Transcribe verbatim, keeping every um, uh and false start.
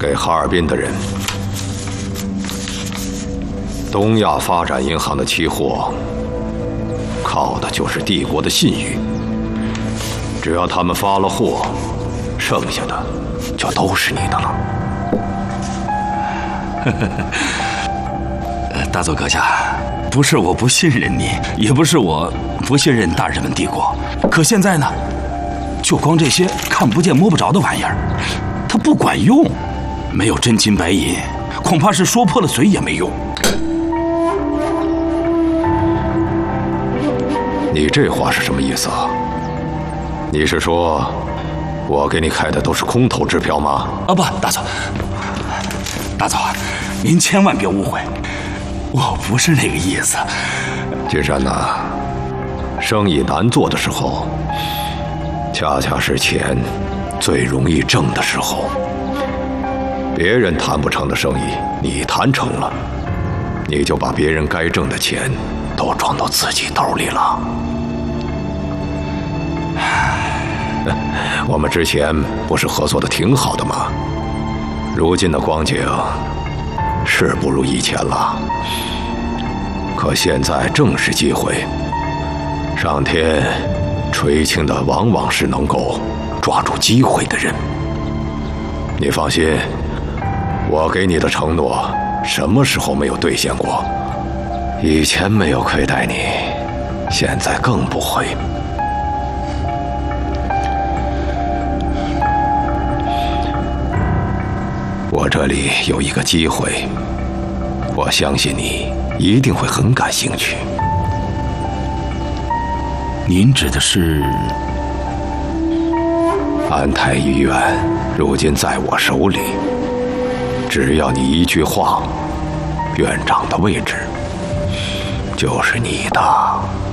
给哈尔滨的人。东亚发展银行的期货，靠的就是帝国的信誉。只要他们发了货，剩下的就都是你的了。 大佐阁下，不是我不信任你，也不是我不信任大日本帝国，可现在呢，就光这些看不见摸不着的玩意儿，它不管用。没有真金白银，恐怕是说破了嘴也没用。 你这话是什么意思啊？你是说，我给你开的都是空头支票吗？ 啊不，大佐，大佐，您千万别误会，我不是那个意思。 金山呐，生意难做的时候，恰恰是钱最容易挣的时候。别人谈不成的生意，你谈成了，你就把别人该挣的钱都装到自己兜里了。我们之前不是合作的挺好的吗？如今的光景是不如以前了，可现在正是机会。上天垂青的往往是能够抓住机会的人。你放心，我给你的承诺什么时候没有兑现过？以前没有亏待你，现在更不会。我这里有一个机会，我相信你一定会很感兴趣。 您指的是？ 安泰医院如今在我手里，只要你一句话，院长的位置就是你的。